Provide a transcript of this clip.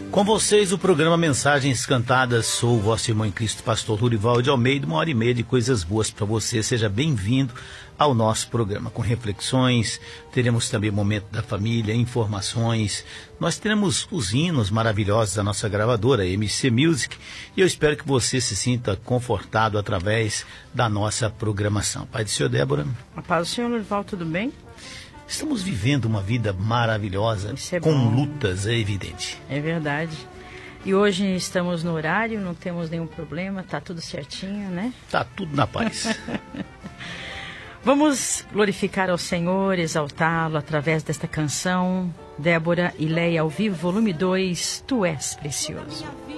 Com vocês, o programa Mensagens Cantadas. Sou o vosso irmão em Cristo, pastor Lurival de Almeida. 1h30 de coisas boas para você. Seja bem-vindo ao nosso programa. Com reflexões, teremos também o momento da família, informações. Nós teremos os hinos maravilhosos da nossa gravadora, MC Music. E eu espero que você se sinta confortado através da nossa programação. Pai do Senhor, Débora. A paz do Senhor, Lurival, tudo bem? Estamos vivendo uma vida maravilhosa, com lutas, é evidente. É verdade. E hoje estamos no horário, não temos nenhum problema, tá tudo certinho, né? Tá tudo na paz. Vamos glorificar ao Senhor, exaltá-lo através desta canção, Débora e Leia ao vivo, volume 2, Tu És Precioso.